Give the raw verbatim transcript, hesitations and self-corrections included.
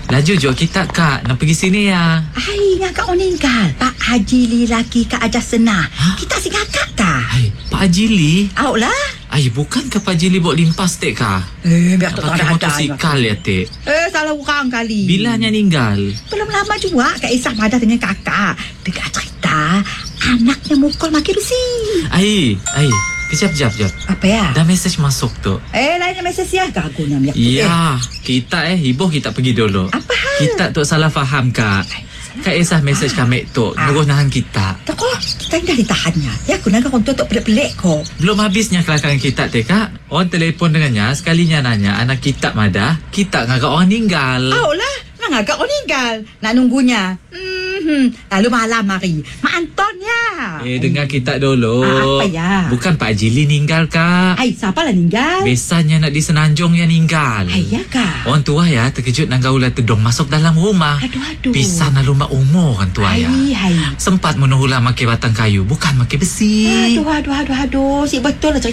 Laju jom kita kak. Nak pergi sini ya. Hai, ngakak meninggal. Pak Haji Li laki ke ajar senah. Ha? Kita si ngakak kah? Hai, Pak Haji Li. Awak lah. Ai, bukan ke Pak Haji Li bawa limpas tek kah? Eh, biar tak Pakai ada motosikal ya tek. Eh, salah orang kali. Bilanya ninggal. Belum lama juga Kak Isah pada dengan kakak. Dengar cerita, anaknya mukul makin besi. Ai, ai. Kejap, kejap, kejap. Apa ya? Dah mesej masuk tu. Eh, lainnya mesej ya. Gagunya minyak Ya, kita eh hibuh kita pergi dulu. Apa hal? Kita tu salah faham kak. Kak Isah mesej kami tu Ah. nyuruh nahan kita. Tak kok, kita dah ditahannya. Ya, aku nak kontor untuk pelik-pelik kok. Belum habisnya kelakangan kita teh kak. Orang telefon dengannya sekalinya nanya anak kita madah. Kita ngagak orang ninggal. Awak lah. Nak agak kau meninggal. Nak nunggunya. Hmm, lalu malam mari. Mak Anton ya. Eh dengar kita dulu. Ah, apa ya? Bukan Pak Haji Li ninggal kak. Hai, siapa lah meninggal? Biasanya nak di Senanjung yang ninggal. Hai, ya kak? Orang tua ya terkejut nak gaula tedong masuk dalam rumah. Aduh, aduh. Pisah na rumah umur orang tua Hai, ya. hai. Sempat menuhulah makai batang kayu, bukan makai besi. Aduh, aduh, aduh, aduh. Si betul lah